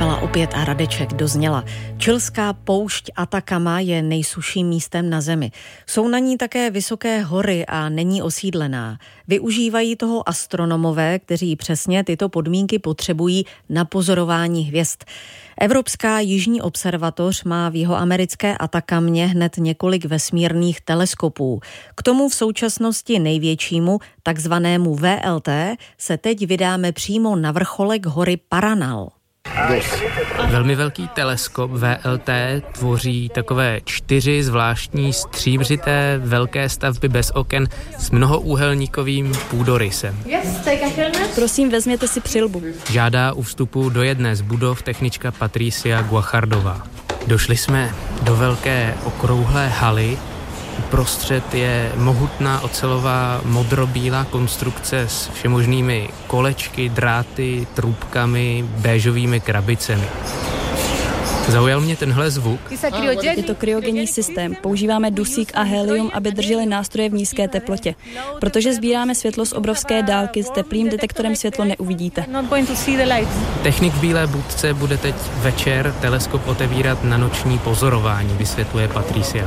kapela Opět a Radeček dozněla. Chilská poušť Atacama je nejsušším místem na zemi. Jsou na ní také vysoké hory a není osídlená. Využívají toho astronomové, kteří přesně tyto podmínky potřebují na pozorování hvězd. Evropská jižní observatoř má v jihoamerické Atacamě hned několik vesmírných teleskopů. K tomu v současnosti největšímu, takzvanému VLT, se teď vydáme přímo na vrcholek hory Paranal. Velmi velký teleskop VLT tvoří takové 4 zvláštní stříbřité velké stavby bez oken s mnohoúhelníkovým půdorysem. Prosím, vezměte si přilbu. Žádá u vstupu do jedné z budov technička Patricia Guachardová. Došli jsme do velké okrouhlé haly. Uprostřed je mohutná ocelová modrobílá konstrukce s všemožnými kolečky, dráty, trubkami, béžovými krabicemi. Zaujal mě tenhle zvuk. Je to kryogenní systém. Používáme dusík a helium, aby drželi nástroje v nízké teplotě. Protože sbíráme světlo z obrovské dálky, s teplým detektorem světlo neuvidíte. Technik v bílé budce bude teď večer teleskop otevírat na noční pozorování, vysvětluje Patricia.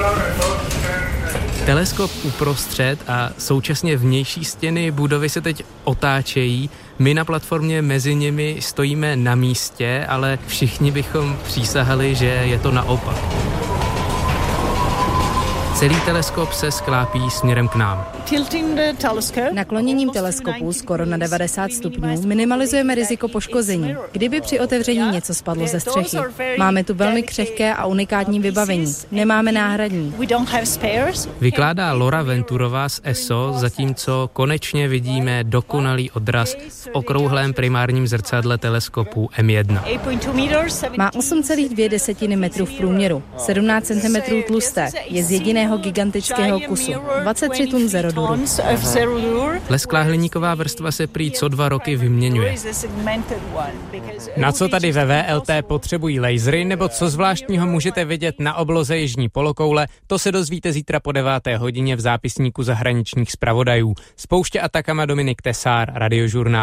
Teleskop uprostřed a současně vnější stěny budovy se teď otáčejí. My na platformě mezi nimi stojíme na místě, ale všichni bychom přísahali, že je to naopak. Celý teleskop se sklápí směrem k nám. Nakloněním teleskopu skoro na 90 stupňů minimalizujeme riziko poškození, kdyby při otevření něco spadlo ze střechy. Máme tu velmi křehké a unikátní vybavení. Nemáme náhradní. Vykládá Laura Venturová z ESO, zatímco konečně vidíme dokonalý odraz v okrouhlém primárním zrcadle teleskopu M1. Má 8,2 metru v průměru, 17 cm tlusté, je z jediného gigantického kusu, 23 tun zeroduru. Lesklá hliníková vrstva se prý co 2 roky vyměňuje. Na co tady ve VLT potřebují lasery, nebo co zvláštního můžete vidět na obloze jižní polokoule, to se dozvíte zítra po 9. hodině v zápisníku zahraničních zpravodajů. Z pouště Atacama Dominik Tesár, Radiožurnál.